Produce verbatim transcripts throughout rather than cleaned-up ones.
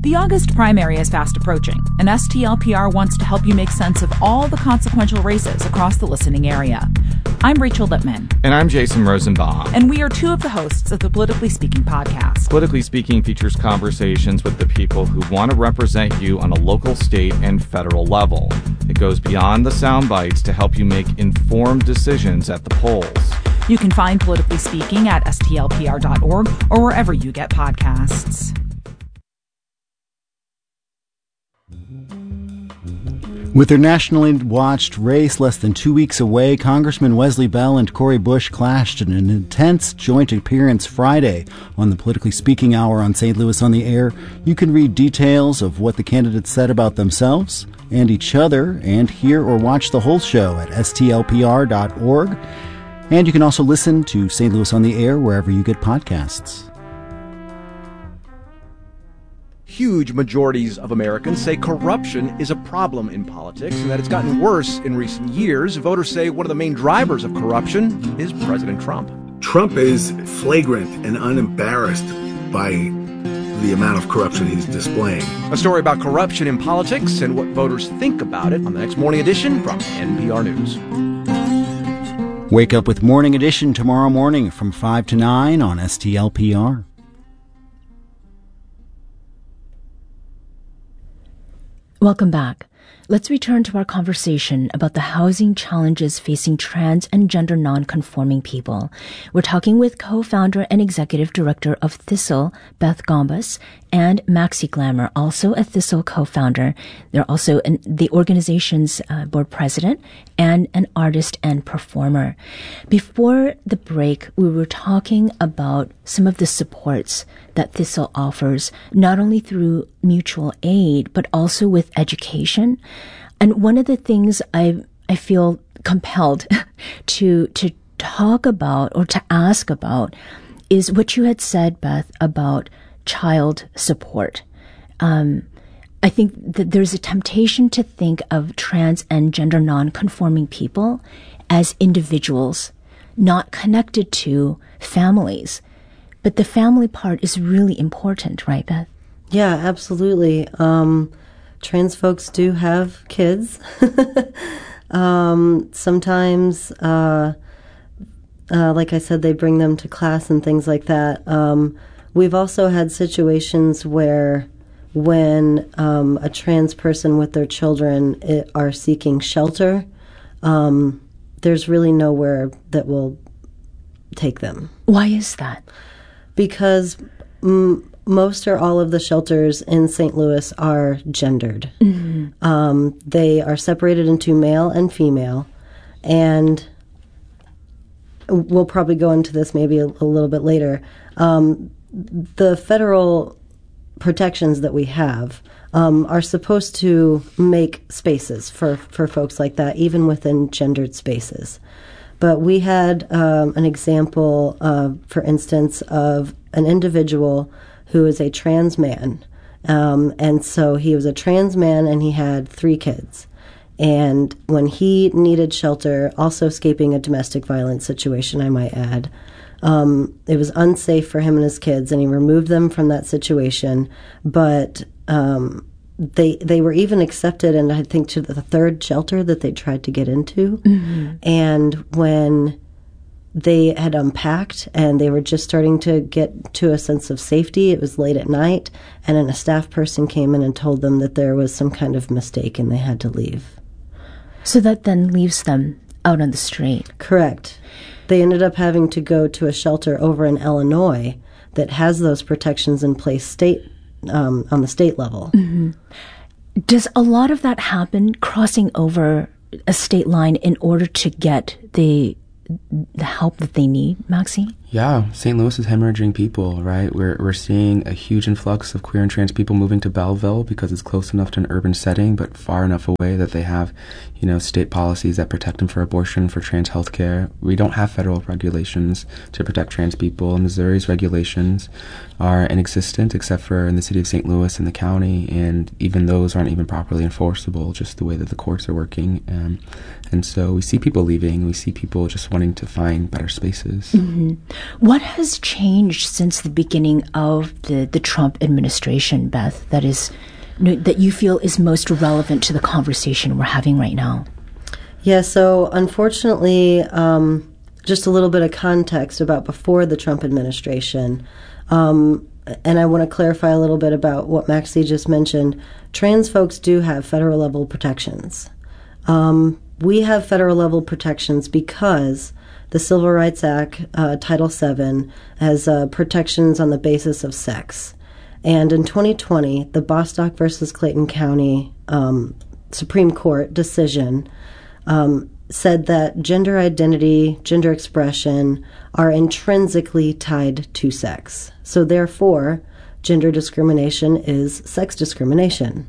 The August primary is fast approaching, and S T L P R wants to help you make sense of all the consequential races across the listening area. I'm Rachel Lippman. And I'm Jason Rosenbaum. And we are two of the hosts of the Politically Speaking podcast. Politically Speaking features conversations with the people who want to represent you on a local, state, and federal level. It goes beyond the sound bites to help you make informed decisions at the polls. You can find Politically Speaking at S T L P R dot org or wherever you get podcasts. With their nationally watched race less than two weeks away, Congressman Wesley Bell and Cori Bush clashed in an intense joint appearance Friday on the Politically Speaking Hour on Saint Louis on the Air. You can read details of what the candidates said about themselves and each other, and hear or watch the whole show at S T L P R dot org. And you can also listen to Saint Louis on the Air wherever you get podcasts. Huge majorities of Americans say corruption is a problem in politics and that it's gotten worse in recent years. Voters say one of the main drivers of corruption is President Trump. Trump is flagrant and unembarrassed by the amount of corruption he's displaying. A story about corruption in politics and what voters think about it on the next Morning Edition from N P R News. Wake up with Morning Edition tomorrow morning from five to nine on S T L P R. Welcome back. Let's return to our conversation about the housing challenges facing trans and gender non-conforming people. We're talking with co-founder and executive director of Thistle, Beth Gombas, and Maxi Glamour, also a Thistle co-founder. They're also an, the organization's uh, board president and an artist and performer. Before the break, we were talking about some of the supports that Thistle offers, not only through mutual aid, but also with education. And one of the things I I feel compelled to to talk about or to ask about is what you had said, Beth, about child support. Um, I think that there's a temptation to think of trans and gender non-conforming people as individuals, not connected to families. But the family part is really important, right, Beth? Yeah, absolutely. Um, trans folks do have kids. um, sometimes, uh, uh, like I said, they bring them to class and things like that. Um, we've also had situations where when um, a trans person with their children it, are seeking shelter, um, there's really nowhere that will take them. Why is that? Because m- most or all of the shelters in Saint Louis are gendered. Mm-hmm. Um, they are separated into male and female, and we'll probably go into this maybe a, a little bit later. Um, the federal protections that we have um, are supposed to make spaces for, for folks like that, even within gendered spaces. But we had um, an example, uh, for instance, of an individual who is a trans man. Um, and so he was a trans man and he had three kids. And when he needed shelter, also escaping a domestic violence situation, I might add, um, it was unsafe for him and his kids, and he removed them from that situation. But um, they they were even accepted, and I think to the third shelter that they tried to get into. Mm-hmm. And when they had unpacked and they were just starting to get to a sense of safety, it was late at night, and then a staff person came in and told them that there was some kind of mistake and they had to leave. So that then leaves them out on the street. Correct. They ended up having to go to a shelter over in Illinois that has those protections in place state um, on the state level. Mm-hmm. Does a lot of that happen crossing over a state line in order to get the the help that they need, Maxi? Yeah, Saint Louis is hemorrhaging people, right? We're we're seeing a huge influx of queer and trans people moving to Belleville because it's close enough to an urban setting, but far enough away that they have, you know, state policies that protect them for abortion, for trans health care. We don't have federal regulations to protect trans people. Missouri's regulations are inexistent except for in the city of Saint Louis and the county, and even those aren't even properly enforceable, just the way that the courts are working. Um, and so we see people leaving. We see people just wanting to find better spaces. Mm-hmm. What has changed since the beginning of the, the Trump administration, Beth, that is that you feel is most relevant to the conversation we're having right now? Yeah, so unfortunately, um, just a little bit of context about before the Trump administration. Um, and I want to clarify a little bit about what Maxie just mentioned. Trans folks do have federal level protections. Um, we have federal level protections because the Civil Rights Act, uh, Title seven, has uh, protections on the basis of sex. And in twenty twenty, the Bostock versus Clayton County um, Supreme Court decision um, said that gender identity, gender expression are intrinsically tied to sex. So therefore, gender discrimination is sex discrimination.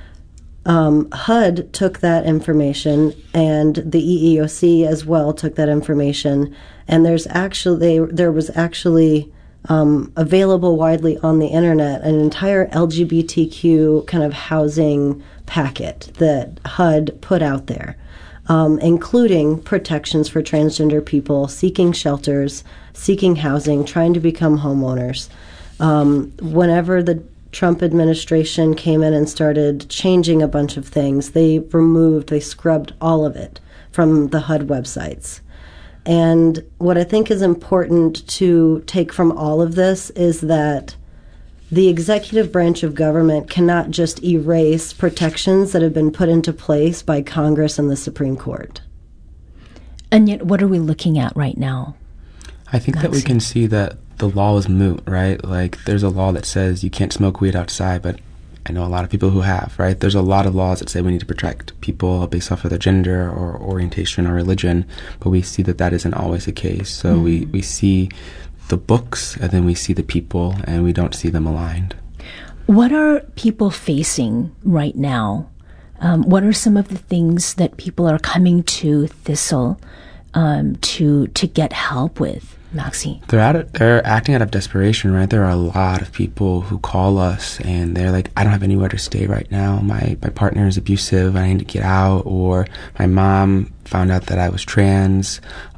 Um, H U D took that information, and the E E O C as well took that information, and there's actually there was actually um, available widely on the internet an entire L G B T Q kind of housing packet that H U D put out there, um, including protections for transgender people seeking shelters, seeking housing, trying to become homeowners. Um, whenever the Trump administration came in and started changing a bunch of things, they removed, they scrubbed all of it from the H U D websites. And what I think is important to take from all of this is that the executive branch of government cannot just erase protections that have been put into place by Congress and the Supreme Court. And yet, what are we looking at right now? I think Maxie? that we can see that the law is moot, right? Like, there's a law that says you can't smoke weed outside, but I know a lot of people who have, right? There's a lot of laws that say we need to protect people based off of their gender or orientation or religion, but we see that that isn't always the case. So mm-hmm. we, we see the books, and then we see the people, and we don't see them aligned. What are people facing right now? Um, what are some of the things that people are coming to Thistle um, to to get help with? Maxie? They're at it, they're acting out of desperation, right? There are a lot of people who call us and they're like, I don't have anywhere to stay right now. My my partner is abusive. I need to get out. Or my mom found out that I was trans.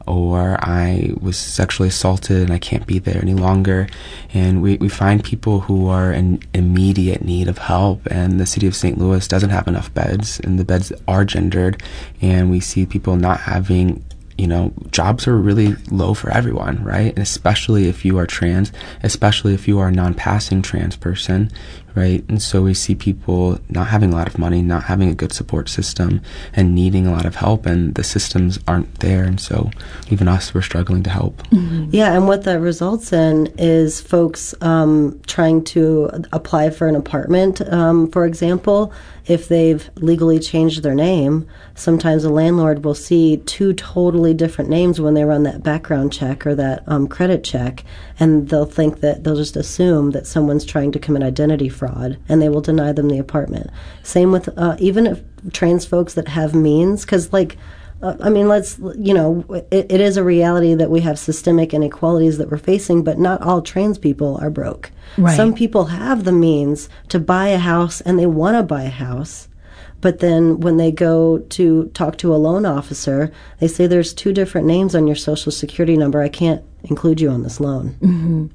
Or I was sexually assaulted and I can't be there any longer. And we, we find people who are in immediate need of help, and the city of Saint Louis doesn't have enough beds, and the beds are gendered, and we see people not having, you know, jobs are really low for everyone, right? And especially if you are trans, especially if you are a non-passing trans person, right? And so we see people not having a lot of money, not having a good support system, and needing a lot of help, and the systems aren't there. And so even us, we're struggling to help. Mm-hmm. Yeah, and what that results in is folks um, trying to apply for an apartment, um, for example. If they've legally changed their name, sometimes a landlord will see two totally different names when they run that background check or that um, credit check, and they'll think that, they'll just assume that someone's trying to commit identity fraud, and they will deny them the apartment. Same with uh, even if trans folks that have means, because like, uh, I mean, let's, you know, it, it is a reality that we have systemic inequalities that we're facing, but not all trans people are broke. Right. Some people have the means to buy a house and they want to buy a house, but then when they go to talk to a loan officer, they say there's two different names on your social security number. I can't include you on this loan. Mm-hmm.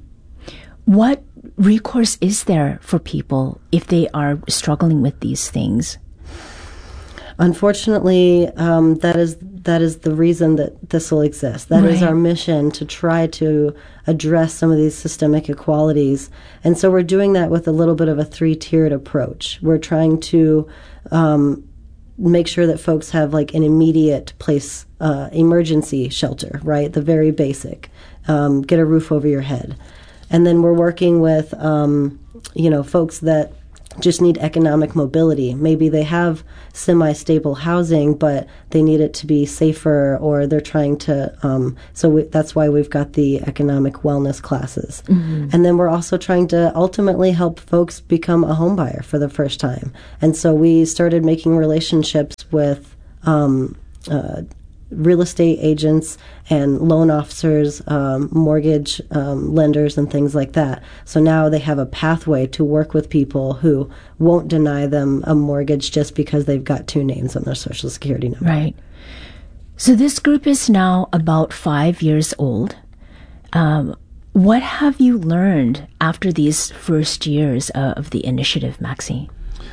What recourse is there for people if they are struggling with these things? Unfortunately, um, that is that is the reason that Thistle exists. That right. is our mission, to try to address some of these systemic inequalities. And so we're doing that with a little bit of a three-tiered approach. We're trying to um, make sure that folks have like an immediate place, uh, emergency shelter, right? The very basic. Um, get a roof over your head. And then we're working with, um, you know, folks that just need economic mobility. Maybe they have semi-stable housing, but they need it to be safer, or they're trying to, um, so we, that's why we've got the economic wellness classes. Mm-hmm. And then we're also trying to ultimately help folks become a home buyer for the first time. And so we started making relationships with um, uh, real estate agents and loan officers, um, mortgage um, lenders, and things like that. So now they have a pathway to work with people who won't deny them a mortgage just because they've got two names on their social security number. Right. So this group is now about five years old. Um, what have you learned after these first years uh, of the initiative, Maxie?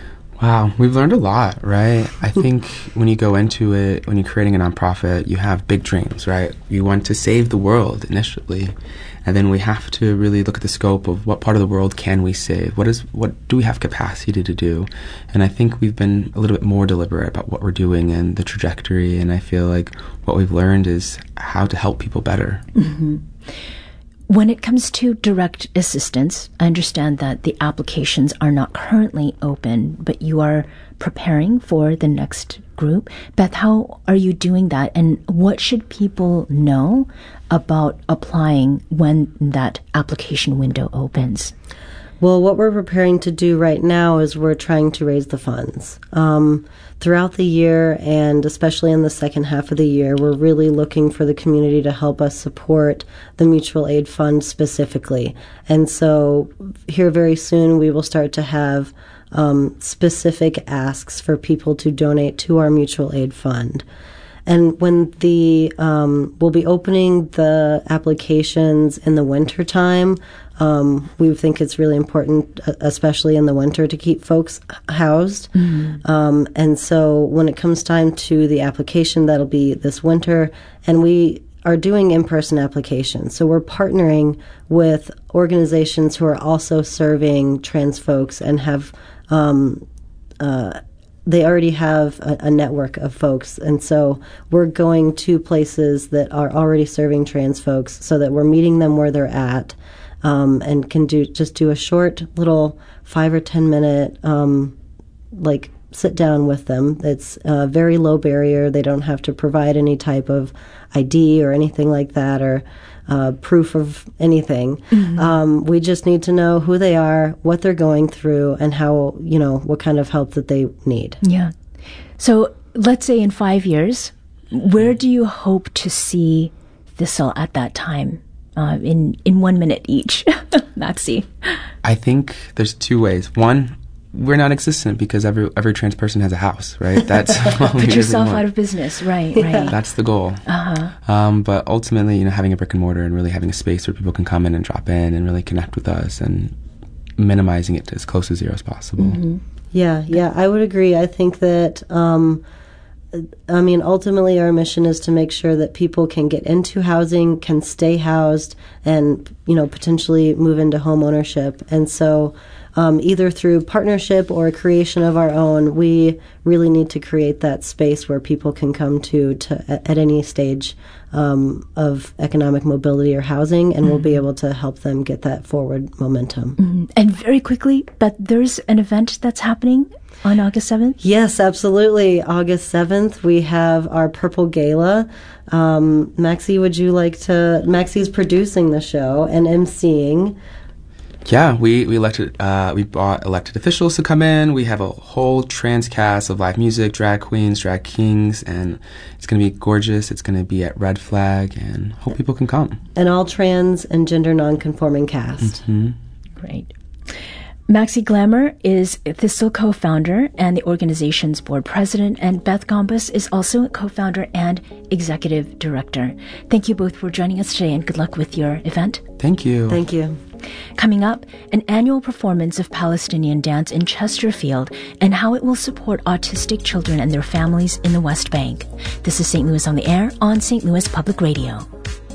Wow, we've learned a lot, right? I think when you go into it, when you're creating a nonprofit, you have big dreams, right? You want to save the world initially, and then we have to really look at the scope of what part of the world can we save? What is what do we have capacity to do? And I think we've been a little bit more deliberate about what we're doing and the trajectory, and I feel like what we've learned is how to help people better. Mm-hmm. When it comes to direct assistance, I understand that the applications are not currently open, but you are preparing for the next group. Beth, how are you doing that? And what should people know about applying when that application window opens? Well, what we're preparing to do right now is we're trying to raise the funds. Um, throughout the year, and especially in the second half of the year, we're really looking for the community to help us support the mutual aid fund specifically. And so here very soon we will start to have um, specific asks for people to donate to our mutual aid fund. And when the, um, we'll be opening the applications in the winter time. Um, we think it's really important, especially in the winter, to keep folks housed. Mm-hmm. Um, and so when it comes time to the application, that'll be this winter. And we are doing in-person applications. So we're partnering with organizations who are also serving trans folks and have um, uh, they already have a, a network of folks. And so we're going to places that are already serving trans folks so that we're meeting them where they're at, um, and can do just do a short little five or ten minute um, like sit down with them. It's a very low barrier. They don't have to provide any type of I D or anything like that, or uh, proof of anything. Mm-hmm. Um, we just need to know who they are, what they're going through, and how, you know, what kind of help that they need. Yeah. So let's say in five years, where do you hope to see Thistle at that time? Uh, in, in one minute each. Maxie. I think there's two ways. One, we're non-existent because every every trans person has a house, right? That's what we Put really yourself want. out of business, right? Yeah. Right. That's the goal. Uh-huh. Um, but ultimately, you know, having a brick and mortar and really having a space where people can come in and drop in and really connect with us, and minimizing it to as close to zero as possible. Mm-hmm. Yeah, yeah, I would agree. I think that. Um, I mean, ultimately, our mission is to make sure that people can get into housing, can stay housed, and, you know, potentially move into home ownership. And so um, either through partnership or creation of our own, we really need to create that space where people can come to, to at any stage um, of economic mobility or housing, and mm-hmm. we'll be able to help them get that forward momentum. Mm-hmm. And very quickly, but there's an event that's happening on August seventh? Yes, absolutely. August seventh, we have our Purple Gala. Um, Maxie, would you like to... Maxie's producing the show and emceeing. Yeah, we, we elected, uh, we brought elected officials to come in. We have a whole trans cast of live music, drag queens, drag kings, and it's going to be gorgeous. It's going to be at Red Flag, and hope people can come. An all trans and gender non-conforming cast. Mm-hmm. Great. Maxie Glamour is Thistle co-founder and the organization's board president, and Beth Gombas is also a co-founder and executive director. Thank you both for joining us today, and good luck with your event. Thank you. Thank you. Coming up, an annual performance of Palestinian dance in Chesterfield and how it will support autistic children and their families in the West Bank. This is Saint Louis on the Air on Saint Louis Public Radio.